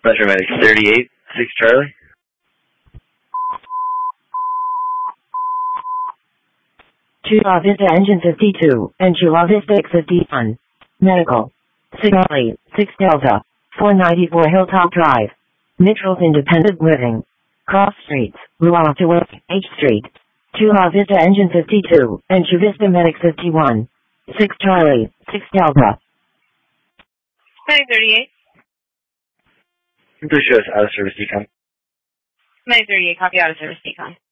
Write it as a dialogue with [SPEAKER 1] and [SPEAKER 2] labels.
[SPEAKER 1] Metro Medic 38, 6 Charlie.
[SPEAKER 2] Chula Vista Engine 52, and Chula Vista X51. Medical. 6 Charlie, 6 Delta, 494 Hilltop Drive. Mitchell's Independent Living. Cross Streets, Luau to West H Street. Chula Vista Engine 52, and Chula Vista Medic 51. 6 Charlie, 6 Delta.
[SPEAKER 3] Medic 38.
[SPEAKER 1] Please show us out of service decon.
[SPEAKER 3] Medic 38, copy out of service decon.